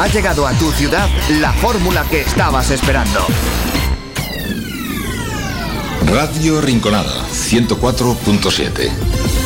Ha llegado a tu ciudad la fórmula que estabas esperando. Radio Rinconada 104.7.